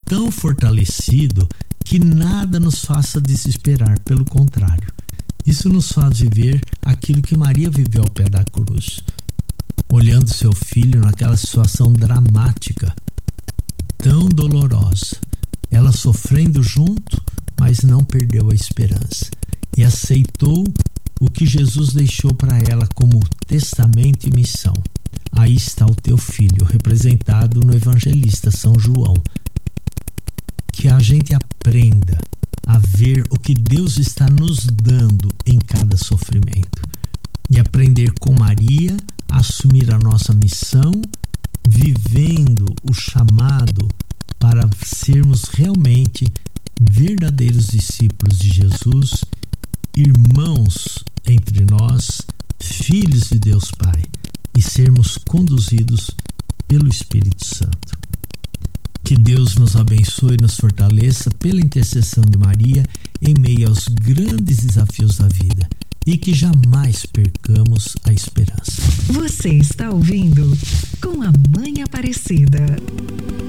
tão fortalecido que nada nos faça desesperar, pelo contrário. Isso nos faz viver aquilo que Maria viveu ao pé da cruz, olhando seu filho naquela situação dramática, tão dolorosa, ela sofrendo junto, mas não perdeu a esperança e aceitou o que Jesus deixou para ela como testamento e missão. Aí está o teu filho, representado no evangelista São João. Que a gente aprenda a ver o que Deus está nos dando em cada sofrimento e aprender com Maria a assumir a nossa missão, vivendo o chamado para sermos realmente verdadeiros discípulos de Jesus, irmãos entre nós, filhos de Deus Pai, e sermos conduzidos pelo Espírito Santo. Que Deus nos abençoe e nos fortaleça pela intercessão de Maria em meio aos grandes desafios da vida e que jamais percamos a esperança. Você está ouvindo Com a Mãe Aparecida.